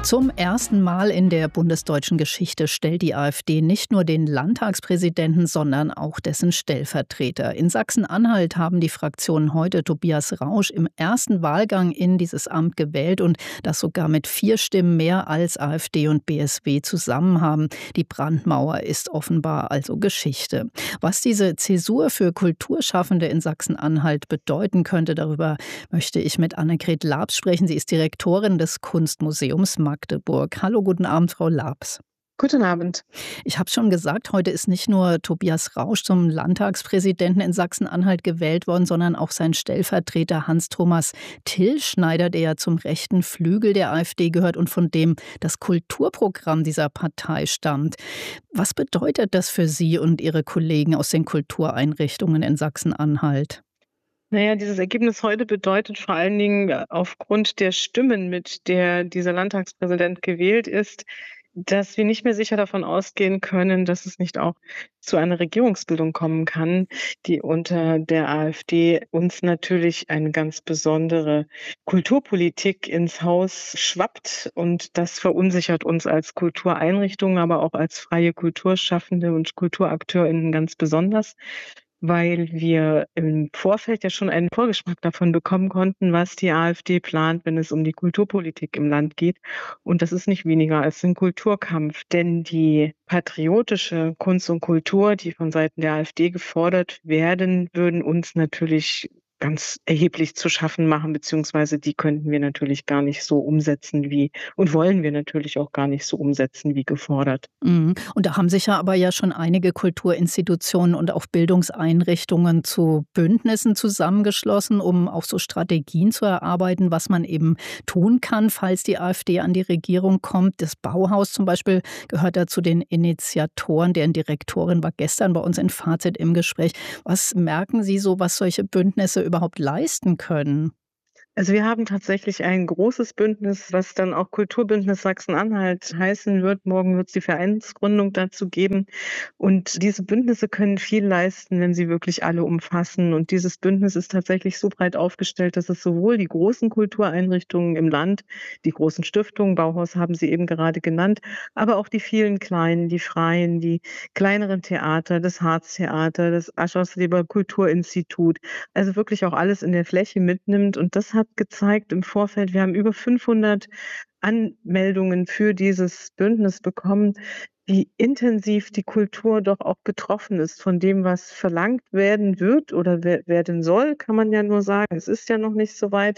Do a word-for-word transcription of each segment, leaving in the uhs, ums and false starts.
Zum ersten Mal in der bundesdeutschen Geschichte stellt die AfD nicht nur den Landtagspräsidenten, sondern auch dessen Stellvertreter. In Sachsen-Anhalt haben die Fraktionen heute Tobias Rausch im ersten Wahlgang in dieses Amt gewählt und das sogar mit vier Stimmen mehr als AfD und B S W zusammen haben. Die Brandmauer ist offenbar also Geschichte. Was diese Zäsur für Kulturschaffende in Sachsen-Anhalt bedeuten könnte, darüber möchte ich mit Annegret Labs sprechen. Sie ist Direktorin des Kunstmuseums Magdeburg. Hallo, guten Abend, Frau Labs. Guten Abend. Ich habe schon gesagt, heute ist nicht nur Tobias Rausch zum Landtagspräsidenten in Sachsen-Anhalt gewählt worden, sondern auch sein Stellvertreter Hans-Thomas Tillschneider, der ja zum rechten Flügel der AfD gehört und von dem das Kulturprogramm dieser Partei stammt. Was bedeutet das für Sie und Ihre Kollegen aus den Kultureinrichtungen in Sachsen-Anhalt? Naja, dieses Ergebnis heute bedeutet vor allen Dingen aufgrund der Stimmen, mit der dieser Landtagspräsident gewählt ist, dass wir nicht mehr sicher davon ausgehen können, dass es nicht auch zu einer Regierungsbildung kommen kann, die unter der AfD uns natürlich eine ganz besondere Kulturpolitik ins Haus schwappt. Und das verunsichert uns als Kultureinrichtungen, aber auch als freie Kulturschaffende und KulturakteurInnen ganz besonders, weil wir im Vorfeld ja schon einen Vorgeschmack davon bekommen konnten, was die AfD plant, wenn es um die Kulturpolitik im Land geht. Und das ist nicht weniger als ein Kulturkampf. Denn die patriotische Kunst und Kultur, die von Seiten der AfD gefordert werden, würden uns natürlich ganz erheblich zu schaffen machen, beziehungsweise die könnten wir natürlich gar nicht so umsetzen wie und wollen wir natürlich auch gar nicht so umsetzen wie gefordert. Mhm. Und da haben sich ja aber ja schon einige Kulturinstitutionen und auch Bildungseinrichtungen zu Bündnissen zusammengeschlossen, um auch so Strategien zu erarbeiten, was man eben tun kann, falls die AfD an die Regierung kommt. Das Bauhaus zum Beispiel gehört da zu den Initiatoren, deren Direktorin war gestern bei uns in Fazit im Gespräch. Was merken Sie so, was solche Bündnisse überhaupt leisten können? Also wir haben tatsächlich ein großes Bündnis, was dann auch Kulturbündnis Sachsen-Anhalt heißen wird. Morgen wird es die Vereinsgründung dazu geben. Und diese Bündnisse können viel leisten, wenn sie wirklich alle umfassen. Und dieses Bündnis ist tatsächlich so breit aufgestellt, dass es sowohl die großen Kultureinrichtungen im Land, die großen Stiftungen, Bauhaus haben Sie eben gerade genannt, aber auch die vielen kleinen, die freien, die kleineren Theater, das Harztheater, das Aschersleber Kulturinstitut, also wirklich auch alles in der Fläche mitnimmt. Und das hat gezeigt im Vorfeld, wir haben über fünfhundert Anmeldungen für dieses Bündnis bekommen, wie intensiv die Kultur doch auch betroffen ist von dem, was verlangt werden wird oder werden soll, kann man ja nur sagen. Es ist ja noch nicht so weit,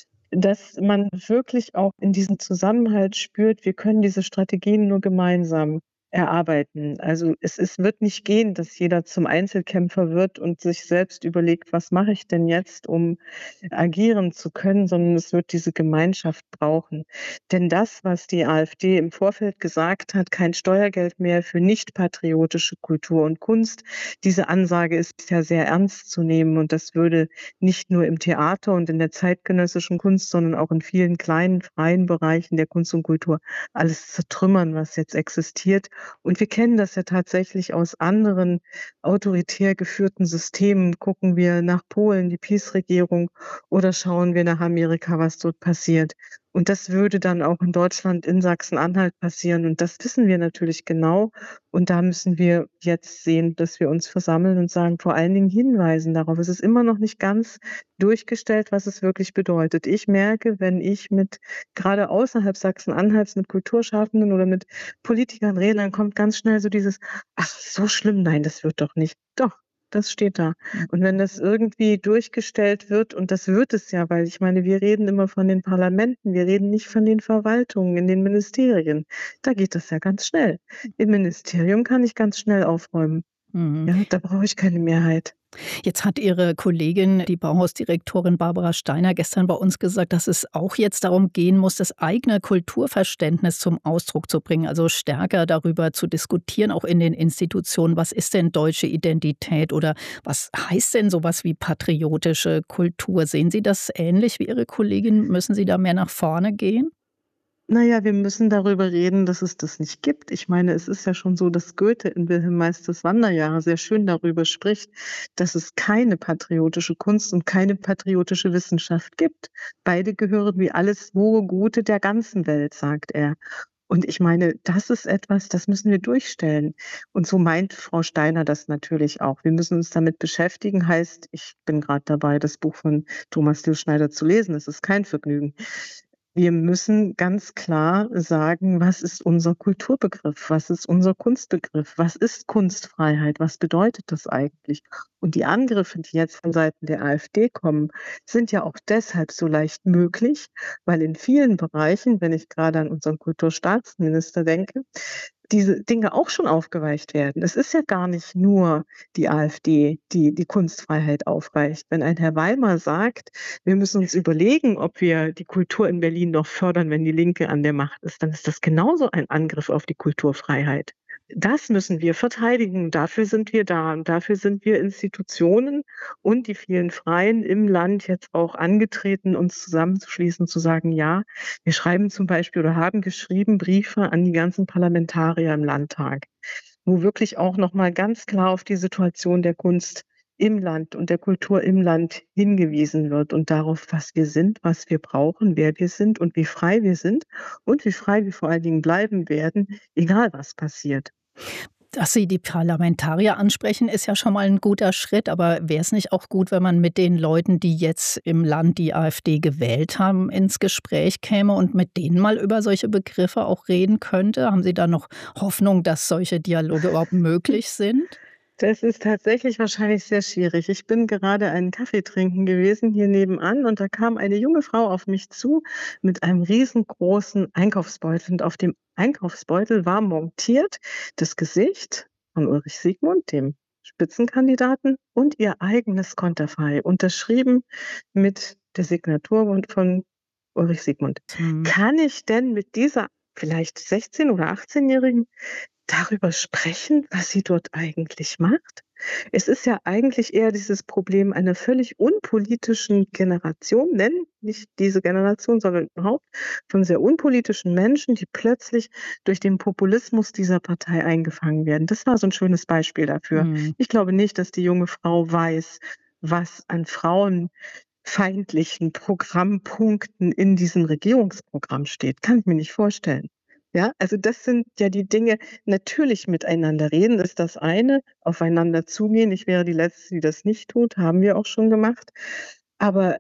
dass man wirklich auch in diesem Zusammenhalt spürt, wir können diese Strategien nur gemeinsam erarbeiten. Also es ist, wird nicht gehen, dass jeder zum Einzelkämpfer wird und sich selbst überlegt, was mache ich denn jetzt, um agieren zu können, sondern es wird diese Gemeinschaft brauchen. Denn das, was die AfD im Vorfeld gesagt hat, kein Steuergeld mehr für nicht patriotische Kultur und Kunst, diese Ansage ist ja sehr ernst zu nehmen und das würde nicht nur im Theater und in der zeitgenössischen Kunst, sondern auch in vielen kleinen, freien Bereichen der Kunst und Kultur alles zertrümmern, was jetzt existiert. Und wir kennen das ja tatsächlich aus anderen autoritär geführten Systemen. Gucken wir nach Polen, die PiS-Regierung, oder schauen wir nach Amerika, was dort passiert. Und das würde dann auch in Deutschland, in Sachsen-Anhalt passieren. Und das wissen wir natürlich genau. Und da müssen wir jetzt sehen, dass wir uns versammeln und sagen, vor allen Dingen hinweisen darauf. Es ist immer noch nicht ganz durchgestellt, was es wirklich bedeutet. Ich merke, wenn ich mit, gerade außerhalb Sachsen-Anhalts, mit Kulturschaffenden oder mit Politikern rede, dann kommt ganz schnell so dieses, ach, so schlimm, nein, das wird doch nicht. Doch. Das steht da. Und wenn das irgendwie durchgestellt wird, und das wird es ja, weil ich meine, wir reden immer von den Parlamenten, wir reden nicht von den Verwaltungen, in den Ministerien. Da geht das ja ganz schnell. Im Ministerium kann ich ganz schnell aufräumen. Mhm. Ja, da brauche ich keine Mehrheit. Jetzt hat Ihre Kollegin, die Bauhausdirektorin Barbara Steiner, gestern bei uns gesagt, dass es auch jetzt darum gehen muss, das eigene Kulturverständnis zum Ausdruck zu bringen, also stärker darüber zu diskutieren, auch in den Institutionen. Was ist denn deutsche Identität oder was heißt denn sowas wie patriotische Kultur? Sehen Sie das ähnlich wie Ihre Kollegin? Müssen Sie da mehr nach vorne gehen? Na ja, wir müssen darüber reden, dass es das nicht gibt. Ich meine, es ist ja schon so, dass Goethe in Wilhelm Meisters Wanderjahre sehr schön darüber spricht, dass es keine patriotische Kunst und keine patriotische Wissenschaft gibt. Beide gehören wie alles hohe Gute der ganzen Welt, sagt er. Und ich meine, das ist etwas, das müssen wir durchstellen. Und so meint Frau Steiner das natürlich auch. Wir müssen uns damit beschäftigen, heißt, ich bin gerade dabei, das Buch von Thomas Dillschneider zu lesen. Es ist kein Vergnügen. Wir müssen ganz klar sagen, was ist unser Kulturbegriff? Was ist unser Kunstbegriff? Was ist Kunstfreiheit? Was bedeutet das eigentlich? Und die Angriffe, die jetzt von Seiten der AfD kommen, sind ja auch deshalb so leicht möglich, weil in vielen Bereichen, wenn ich gerade an unseren Kulturstaatsminister denke, diese Dinge auch schon aufgeweicht werden. Es ist ja gar nicht nur die AfD, die die Kunstfreiheit aufweicht. Wenn ein Herr Weimar sagt, wir müssen uns überlegen, ob wir die Kultur in Berlin noch fördern, wenn die Linke an der Macht ist, dann ist das genauso ein Angriff auf die Kulturfreiheit. Das müssen wir verteidigen. Dafür sind wir da. Und dafür sind wir Institutionen und die vielen Freien im Land jetzt auch angetreten, uns zusammenzuschließen, zu sagen, ja, wir schreiben zum Beispiel oder haben geschrieben Briefe an die ganzen Parlamentarier im Landtag, wo wirklich auch noch mal ganz klar auf die Situation der Kunst im Land und der Kultur im Land hingewiesen wird und darauf, was wir sind, was wir brauchen, wer wir sind und wie frei wir sind und wie frei wir vor allen Dingen bleiben werden, egal was passiert. Dass Sie die Parlamentarier ansprechen, ist ja schon mal ein guter Schritt. Aber wäre es nicht auch gut, wenn man mit den Leuten, die jetzt im Land die AfD gewählt haben, ins Gespräch käme und mit denen mal über solche Begriffe auch reden könnte? Haben Sie da noch Hoffnung, dass solche Dialoge überhaupt möglich sind? Das ist tatsächlich wahrscheinlich sehr schwierig. Ich bin gerade einen Kaffee trinken gewesen hier nebenan und da kam eine junge Frau auf mich zu mit einem riesengroßen Einkaufsbeutel. Und auf dem Einkaufsbeutel war montiert das Gesicht von Ulrich Siegmund, dem Spitzenkandidaten, und ihr eigenes Konterfei, unterschrieben mit der Signatur von Ulrich Siegmund. Mhm. Kann ich denn mit dieser vielleicht sechzehn- oder achtzehnjährigen darüber sprechen, was sie dort eigentlich macht? Es ist ja eigentlich eher dieses Problem einer völlig unpolitischen Generation, nennen nicht diese Generation, sondern überhaupt von sehr unpolitischen Menschen, die plötzlich durch den Populismus dieser Partei eingefangen werden. Das war so ein schönes Beispiel dafür. Mhm. Ich glaube nicht, dass die junge Frau weiß, was an frauenfeindlichen Programmpunkten in diesem Regierungsprogramm steht. Kann ich mir nicht vorstellen. Ja, also das sind ja die Dinge. Natürlich miteinander reden ist das eine, aufeinander zugehen. Ich wäre die Letzte, die das nicht tut, haben wir auch schon gemacht. Aber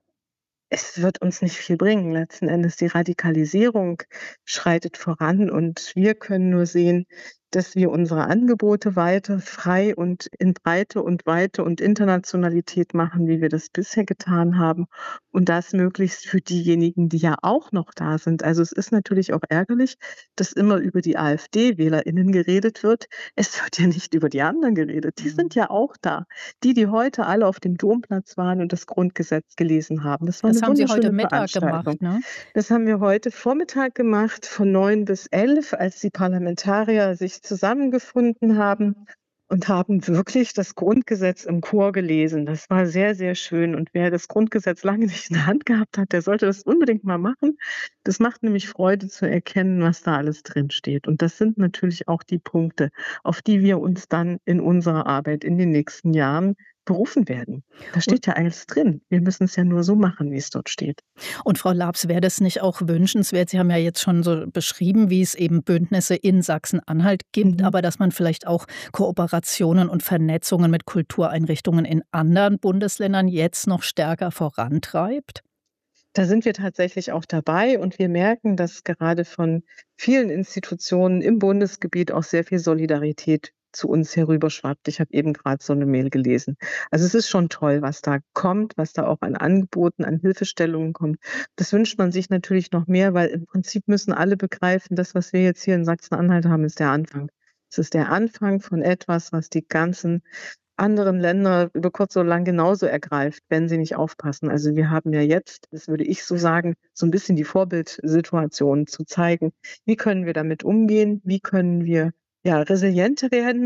es wird uns nicht viel bringen. Letzten Endes die Radikalisierung schreitet voran und wir können nur sehen, dass wir unsere Angebote weiter frei und in Breite und Weite und Internationalität machen, wie wir das bisher getan haben und das möglichst für diejenigen, die ja auch noch da sind. Also es ist natürlich auch ärgerlich, dass immer über die AfD-WählerInnen geredet wird. Es wird ja nicht über die anderen geredet. Die sind Mhm. ja auch da. Die, die heute alle auf dem Domplatz waren und das Grundgesetz gelesen haben. Das war Das eine haben Sie heute wunderschöne Mittag Veranstaltung. gemacht, ne? Das haben wir heute Vormittag gemacht, von neun bis elf, als die Parlamentarier sich zusammengefunden haben und haben wirklich das Grundgesetz im Chor gelesen. Das war sehr, sehr schön. Und wer das Grundgesetz lange nicht in der Hand gehabt hat, der sollte das unbedingt mal machen. Das macht nämlich Freude zu erkennen, was da alles drinsteht. Und das sind natürlich auch die Punkte, auf die wir uns dann in unserer Arbeit in den nächsten Jahren berufen werden. Da Und steht ja alles drin. Wir müssen es ja nur so machen, wie es dort steht. Und Frau Labs, wäre das nicht auch wünschenswert? Sie haben ja jetzt schon so beschrieben, wie es eben Bündnisse in Sachsen-Anhalt gibt, Mhm. aber dass man vielleicht auch Kooperationen und Vernetzungen mit Kultureinrichtungen in anderen Bundesländern jetzt noch stärker vorantreibt? Da sind wir tatsächlich auch dabei und wir merken, dass gerade von vielen Institutionen im Bundesgebiet auch sehr viel Solidarität zu uns herüberschwappt. Ich habe eben gerade so eine Mail gelesen. Also, es ist schon toll, was da kommt, was da auch an Angeboten, an Hilfestellungen kommt. Das wünscht man sich natürlich noch mehr, weil im Prinzip müssen alle begreifen, das, was wir jetzt hier in Sachsen-Anhalt haben, ist der Anfang. Es ist der Anfang von etwas, was die ganzen anderen Länder über kurz oder lang genauso ergreift, wenn sie nicht aufpassen. Also, wir haben ja jetzt, das würde ich so sagen, so ein bisschen die Vorbildsituation zu zeigen. Wie können wir damit umgehen? Wie können wir, ja, resilienter werden?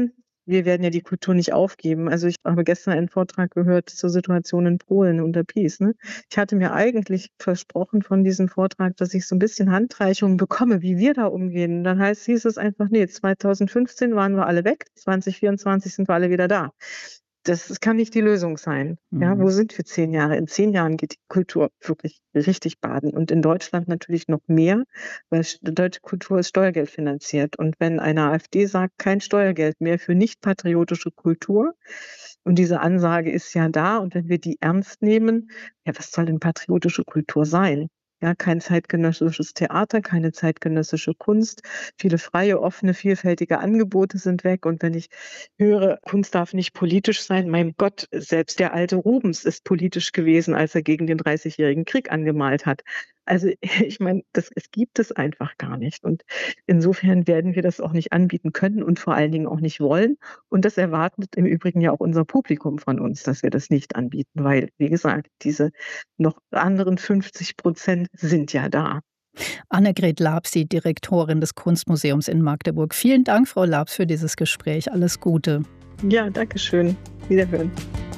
wir werden ja die Kultur nicht aufgeben. Also ich habe gestern einen Vortrag gehört zur Situation in Polen unter PiS. Ne? Ich hatte mir eigentlich versprochen von diesem Vortrag, dass ich so ein bisschen Handreichungen bekomme, wie wir da umgehen. Dann heißt, hieß es einfach, nee, zweitausendfünfzehn waren wir alle weg, zwanzig vierundzwanzig sind wir alle wieder da. Das, das kann nicht die Lösung sein. Ja, Mhm. wo sind wir zehn Jahre? In zehn Jahren geht die Kultur wirklich richtig baden. Und in Deutschland natürlich noch mehr, weil die deutsche Kultur ist steuergeldfinanziert. Und wenn eine AfD sagt, kein Steuergeld mehr für nicht patriotische Kultur, und diese Ansage ist ja da, und wenn wir die ernst nehmen, ja, was soll denn patriotische Kultur sein? Ja, kein zeitgenössisches Theater, keine zeitgenössische Kunst. Viele freie, offene, vielfältige Angebote sind weg. Und wenn ich höre, Kunst darf nicht politisch sein, mein Gott, selbst der alte Rubens ist politisch gewesen, als er gegen den Dreißigjährigen Krieg angemalt hat. Also ich meine, das, es gibt es einfach gar nicht. Und insofern werden wir das auch nicht anbieten können und vor allen Dingen auch nicht wollen. Und das erwartet im Übrigen ja auch unser Publikum von uns, dass wir das nicht anbieten, weil, wie gesagt, diese noch anderen fünfzig Prozent sind ja da. Annegret Labs, die Direktorin des Kunstmuseums in Magdeburg. Vielen Dank, Frau Labs, für dieses Gespräch. Alles Gute. Ja, danke schön. Wiederhören.